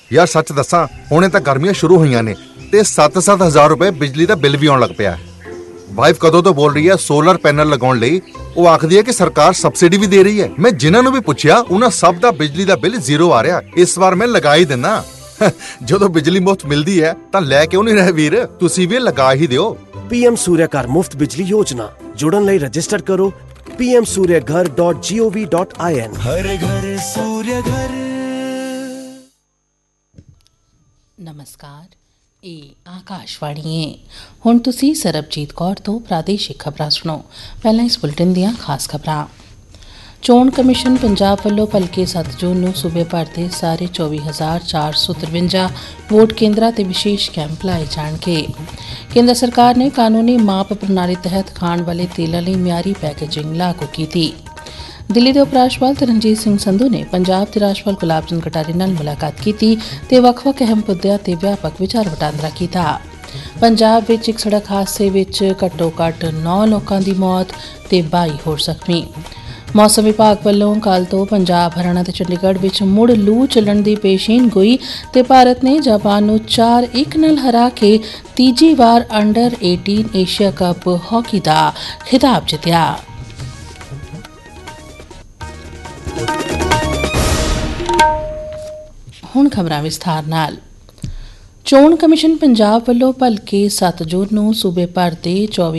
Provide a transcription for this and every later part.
यार सच दसां हुणे तां गर्मियां शुरू होईयां ने ते 7-7 हज़ार रुपए बिजली दा बिल भी आउण लग पिया है। वाइफ कदों तो बोल रही है सोलर पैनल लगाउण लई, ਉਹ ਆਖਦੀ ਹੈ ਕਿ ਸਰਕਾਰ ਸਬਸਿਡੀ ਵੀ ਦੇ ਰਹੀ ਹੈ। ਮੈਂ ਜਿਨ੍ਹਾਂ ਨੂੰ ਵੀ ਪੁੱਛਿਆ ਉਹਨਾਂ ਸਭ ਦਾ ਬਿਜਲੀ ਦਾ ਬਿੱਲ ਜ਼ੀਰੋ ਆ ਰਿਹਾ। ਇਸ ਵਾਰ ਮੈਂ ਲਗਾ ਹੀ ਦਿੰਨਾ। ਜਦੋਂ ਬਿਜਲੀ ਮੁਫਤ ਮਿਲਦੀ ਹੈ ਤਾਂ ਲੈ ਕਿਉਂ ਨਹੀਂ ਰਹੇ ਵੀਰ, ਤੁਸੀਂ ਵੀ ਲਗਾ ਹੀ ਦਿਓ। PM सूर्यघर मुफ्त बिजली योजना जुड़न लई रजिस्टर करो pmsuryaghar.gov.in। हर घर सूर्य घर। नमस्कार, ਇਹ ਆਕਾਸ਼ਵਾਣੀ ਹੈ। ਹੁਣ ਤੁਸੀਂ ਸਰਬਜੀਤ ਕੌਰ ਤੋਂ ਪ੍ਰਾਦੇਸ਼ਿਕ ਖਬਰਾਂ ਸੁਣੋ। ਪਹਿਲਾਂ ਇਸ ਬੁਲਟਨ ਦੀਆਂ ਖਾਸ ਖਬਰਾਂ। ਚੋਣ ਕਮਿਸ਼ਨ ਪੰਜਾਬ ਵੱਲੋਂ ਭਲਕੇ 7 ਜੂਨ ਨੂੰ ਸੂਬੇ ਭਰ ਦੇ ਸਾਰੇ 24,453 ਵੋਟ ਕੇਂਦਰਾਂ ਤੇ ਵਿਸ਼ੇਸ਼ ਕੈਂਪ ਲਾਏ ਜਾਣਗੇ। ਕੇਂਦਰ ਸਰਕਾਰ ਨੇ ਕਾਨੂੰਨੀ ਮਾਪ ਪ੍ਰਣਾਲੀ ਤਹਿਤ ਖਾਣ ਵਾਲੇ ਤੇਲਾਂ ਲਈ ਮਿਆਰੀ ਪੈਕੇਜਿੰਗ ਲਾਗੂ ਕੀਤੀ। ਦਿੱਲੀ ਦੇ ਉਪ ਰਾਜਪਾਲ ਤਰਨਜੀਤ ਸਿੰਘ ਸੰਧੂ ਨੇ ਪੰਜਾਬ ਦੇ ਰਾਜਪਾਲ ਗੁਲਾਬ ਚੰਦ ਕਟਾਰੀ ਨਾਲ ਮੁਲਾਕਾਤ ਕੀਤੀ ਤੇ ਵੱਖ-ਵੱਖ ਅਹਿਮ ਮੁੱਦਿਆਂ ਤੇ ਵਿਆਪਕ ਵਿਚਾਰ ਵਟਾਂਦਰਾ ਕੀਤਾ। ਪੰਜਾਬ ਵਿੱਚ ਇੱਕ ਸੜਕ ਹਾਦਸੇ ਵਿੱਚ ਘੱਟੋ-ਘੱਟ 9 ਲੋਕਾਂ ਦੀ ਮੌਤ ਤੇ 22 ਹੋਰ ਜ਼ਖਮੀ। ਮੌਸਮ ਵਿਭਾਗ ਵੱਲੋਂ ਕੱਲ੍ਹ ਤੋਂ ਪੰਜਾਬ, ਹਰਿਆਣਾ ਤੇ ਚੰਡੀਗੜ੍ਹ ਵਿੱਚ ਮੁੜ ਲੂ ਚੱਲਣ ਦੀ ਪੇਸ਼ੀਨ ਗੋਈ ਤੇ ਭਾਰਤ ਨੇ ਜਾਪਾਨ ਨੂੰ 4-1 ਨਾਲ ਹਰਾ ਕੇ ਤੀਜੀ ਵਾਰ ਅੰਡਰ 18 ਏਸ਼ੀਆ ਕੱਪ ਹਾਕੀ ਦਾ ਖਿਤਾਬ ਜਿੱਤਿਆ। ਹੁਣ ਖਬਰਾਂ ਵਿਸਥਾਰ ਨਾਲ। ਚੋਣ ਕਮਿਸ਼ਨ ਪੰਜਾਬ ਵੱਲੋਂ ਭਲਕੇ 7 ਜੂਨ ਨੂੰ ਸੂਬੇ ਭਰ ਦੇ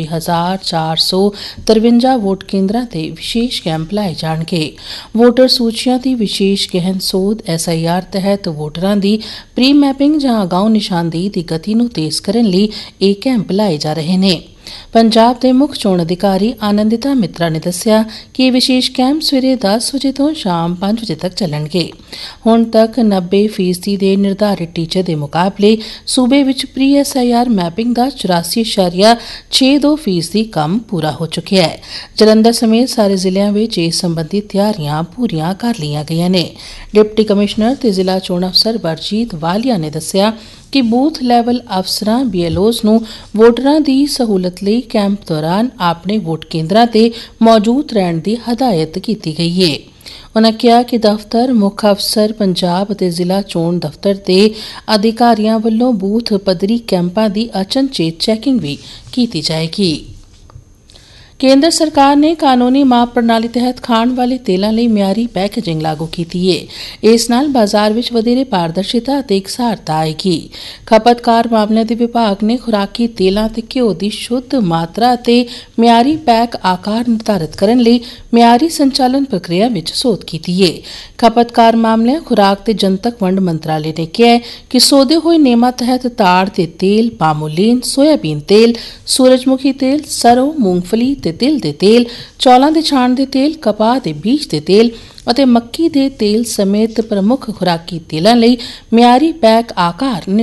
24,453 ਵੋਟ ਕੇਂਦਰਾਂ ਤੇ ਵਿਸ਼ੇਸ਼ ਕੈਂਪ ਲਾਏ ਜਾਣਗੇ। ਵੋਟਰ ਸੂਚੀਆਂ ਦੀ ਵਿਸ਼ੇਸ਼ ਗਹਿਨ ਸੋਧ SIR ਤਹਿਤ ਵੋਟਰਾਂ ਦੀ ਪ੍ਰੀ ਮੈਪਿੰਗ ਜਾਂ ਅਗਾਊਂ ਨਿਸ਼ਾਨਦੇਹੀ ਦੀ ਗਤੀ ਨੂੰ ਤੇਜ਼ ਕਰਨ ਲਈ ਇਹ ਕੈਂਪ ਲਾਏ ਜਾ ਰਹੇ ਨੇ। ਪੰਜਾਬ ਦੇ ਮੁੱਖ ਚੋਣ ਅਧਿਕਾਰੀ ਆਨੰਦਿਤਾ ਮਿੱਤਰਾ ਨੇ ਦੱਸਿਆ ਕਿ ਇਹ ਵਿਸ਼ੇਸ਼ ਕੈਂਪ ਸਵੇਰੇ 10 ਵਜੇ ਤੋਂ ਸ਼ਾਮ 5 ਵਜੇ ਤੱਕ ਚੱਲਣਗੇ। ਹੁਣ ਤੱਕ 90% ਦੇ ਨਿਰਧਾਰਿਤ ਟੀਚੇ ਦੇ ਮੁਕਾਬਲੇ ਸੂਬੇ ਵਿੱਚ ਪ੍ਰੀ SIR ਮੈਪਿੰਗ ਦਾ 84.62% ਕੰਮ ਪੂਰਾ ਹੋ ਚੁੱਕਿਆ ਹੈ। ਜਲੰਧਰ ਸਮੇਤ ਸਾਰੇ ਜ਼ਿਲ੍ਹਿਆਂ ਵਿੱਚ ਇਸ ਸੰਬੰਧੀ ਤਿਆਰੀਆਂ ਪੂਰੀਆਂ ਕਰ ਲਈਆਂ ਗਈਆਂ ਨੇ। ਡਿਪਟੀ ਕਮਿਸ਼ਨਰ ਤੇ ਜ਼ਿਲ੍ਹਾ ਚੋਣ ਅਫਸਰ ਬਰਜੀਤ ਵਾਲੀਆ ਨੇ ਦੱਸਿਆ ਕਿ ਬੂਥ ਲੈਵਲ ਅਫਸਰਾਂ BLOs ਨੂੰ ਵੋਟਰਾਂ ਦੀ ਸਹੂਲਤ ਲਈ ਕੈਂਪ ਦੌਰਾਨ ਆਪਣੇ ਵੋਟ ਕੇਂਦਰਾਂ ਤੇ ਮੌਜੂਦ ਰਹਿਣ ਦੀ ਹਦਾਇਤ ਕੀਤੀ ਗਈ ਹੈ। ਉਨ੍ਹਾਂ ਕਿਹਾ ਕਿ ਦਫ਼ਤਰ ਮੁੱਖ ਅਫਸਰ ਪੰਜਾਬ ਅਤੇ ਜ਼ਿਲ੍ਹਾ ਚੋਣ ਦਫ਼ਤਰ ਦੇ ਅਧਿਕਾਰੀਆਂ ਵੱਲੋਂ ਬੂਥ ਪੱਧਰੀ ਕੈਂਪਾਂ ਦੀ ਅਚਨਚੇਤ ਚੈਕਿੰਗ ਵੀ ਕੀਤੀ ਜਾਏਗੀ। ਕੇਂਦਰ ਸਰਕਾਰ ਨੇ ਕਾਨੂੰਨੀ ਮਾਪ ਪ੍ਰਣਾਲੀ ਤਹਿਤ ਖਾਣ ਵਾਲੇ ਤੇਲਾਂ ਲਈ ਮਿਆਰੀ ਪੈਕੇਜਿੰਗ ਲਾਗੂ ਕੀਤੀ ਹੈ। ਇਸ ਨਾਲ ਬਾਜ਼ਾਰ ਵਿੱਚ ਵਧੇਰੇ ਪਾਰਦਰਸ਼ਿਤਾ ਅਤੇ ਇਕਸਾਰਤਾ ਆਏਗੀ। ਖਪਤਕਾਰ ਮਾਮਲਿਆਂ ਦੇ ਵਿਭਾਗ ਨੇ ਖੁਰਾਕੀ ਤੇਲਾਂ ਤੇ ਘਿਓ ਦੀ ਸ਼ੁੱਧ ਮਾਤਰਾ ਅਤੇ ਮਿਆਰੀ ਪੈਕ ਆਕਾਰ ਨਿਰਧਾਰਿਤ ਕਰਨ ਲਈ ਮਿਆਰੀ ਸੰਚਾਲਨ ਪ੍ਰਕਿਰਿਆ ਵਿੱਚ ਸੋਧ ਕੀਤੀ ਹੈ। ਖਪਤਕਾਰ ਮਾਮਲਿਆਂ, ਖੁਰਾਕ ਤੇ ਜਨਤਕ ਵੰਡ ਮੰਤਰਾਲੇ ਨੇ ਕਿਹਾ ਕਿ ਸੋਧੇ ਹੋਏ ਨਿਯਮਾਂ ਤਹਿਤ ਤਾੜ ਦੇ ਤੇਲ, ਪਾਮੋਲੀਨ, ਸੋਇਆਬੀਨ ਤੇਲ, ਸੂਰਜਮੁਖੀ ਤੇਲ, ਸਰੋਂ, ਮੂੰਗਫਲੀ ਤੇ ਤਿਲ ਦੇ ਤੇਲ, ਚੌਲਾਂ ਦੇ ਛਾਣ ਦੇ ਤੇਲ, ਕਪਾਹ ਦੇ ਬੀਜ ਦੇ ਤੇਲ ਅਤੇ ਮੱਕੀ ਦੇ ਤੇਲ ਸਮੇਤ ਪ੍ਰਮੁੱਖ ਖੁਰਾਕੀ ਤੇਲਾਂ ਲਈ ਮਿਆਰੀ ਪੈਕ ਆਕਾਰ